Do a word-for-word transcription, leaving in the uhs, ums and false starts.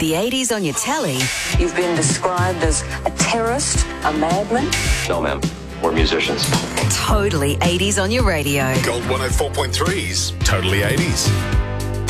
The eighties on your telly. You've been described as a terrorist, a madman. No, ma'am. We're musicians. Totally eighties on your radio. Gold one oh four point three's Totally eighties.